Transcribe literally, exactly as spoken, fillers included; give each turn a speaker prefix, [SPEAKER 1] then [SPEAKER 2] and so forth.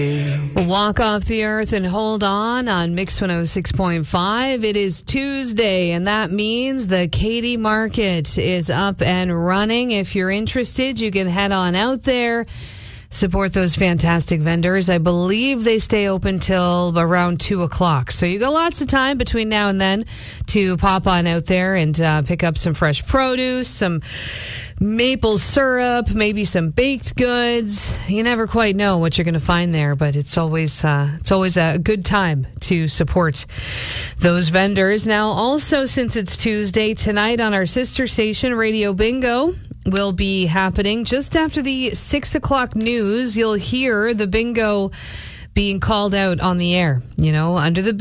[SPEAKER 1] Walk off the earth and hold on on Mix one oh six point five. It is Tuesday, and that means the Katy Market is up and running. If you're interested, you can head on out there. Support those fantastic vendors. I believe they stay open till around two o'clock. So you got lots of time between now and then to pop on out there and uh, pick up some fresh produce, some maple syrup, maybe some baked goods. You never quite know what you're going to find there, but it's always uh, it's always a good time to support those vendors. Now, also, since it's Tuesday, tonight on our sister station, Radio Bingo, will be happening just after the six o'clock news. You'll hear the bingo being called out on the air, you know, under the